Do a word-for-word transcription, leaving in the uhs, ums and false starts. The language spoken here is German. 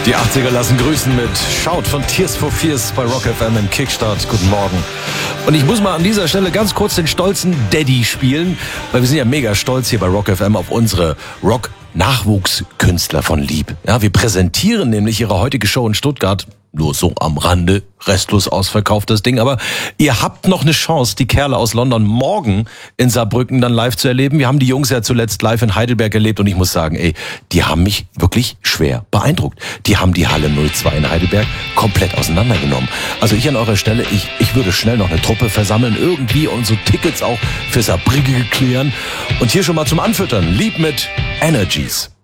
Die achtziger lassen grüßen mit Shout von Tears for Fears bei Rock F M im Kickstart. Guten Morgen. Und ich muss mal an dieser Stelle ganz kurz den stolzen Daddy spielen, weil wir sind ja mega stolz hier bei Rock F M auf unsere Rock-Nachwuchskünstler von Lieb. Ja, wir präsentieren nämlich ihre heutige Show in Stuttgart. Nur so am Rande, restlos ausverkauft das Ding. Aber ihr habt noch eine Chance, die Kerle aus London morgen in Saarbrücken dann live zu erleben. Wir haben die Jungs ja zuletzt live in Heidelberg erlebt und ich muss sagen, ey, die haben mich wirklich schwer beeindruckt. Die haben die Halle null zwei in Heidelberg komplett auseinandergenommen. Also ich an eurer Stelle, ich, ich würde schnell noch eine Truppe versammeln irgendwie und so Tickets auch für Saarbrücken klären. Und hier schon mal zum Anfüttern, Lieb mit Energies.